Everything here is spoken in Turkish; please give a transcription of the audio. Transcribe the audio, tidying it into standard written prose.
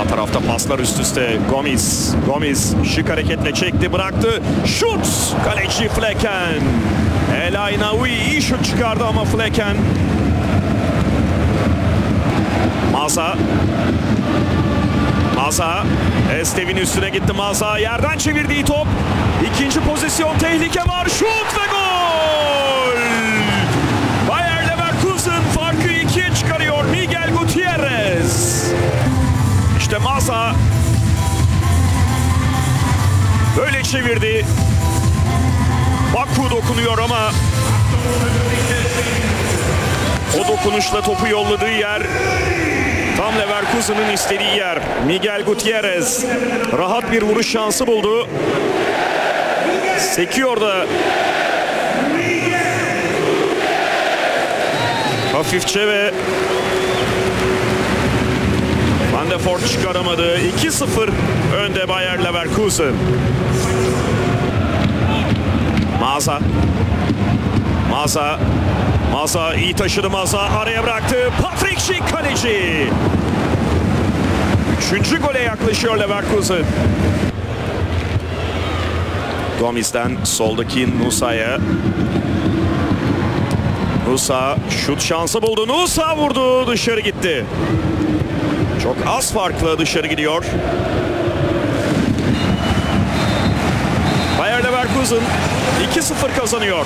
Sağ tarafta paslar üst üste. Gomis şık hareketle çekti, bıraktı. Şut! Kaleci Flecken. El Aynaoui iyi şut çıkardı ama Flecken. Maza. Estev'in üstüne gitti Maza. Yerden çevirdiği top. İkinci pozisyon, tehlike var. Şut ve gol! Bayer Leverkusen farkı 2'ye çıkarıyor. Miguel Gutierrez. İşte Maza böyle çevirdi. Baku dokunuyor ama o dokunuşla topu yolladığı yer tam Leverkusen'ın istediği yer. Miguel Gutierrez rahat bir vuruş şansı buldu. Sekiyor da hafifçe ve Van de Voort çıkaramadı. 2-0 önde Bayer Leverkusen. Maza iyi taşıdı. Maza araya bıraktı. Patrick Schick kaleci. 3. gole yaklaşıyor Leverkusen. Gomis'ten soldaki Nusa'ya. Nusa şut şansı buldu. Nusa vurdu. Dışarı gitti. Çok az farkla dışarı gidiyor. Bayer Leverkusen 2-0 kazanıyor.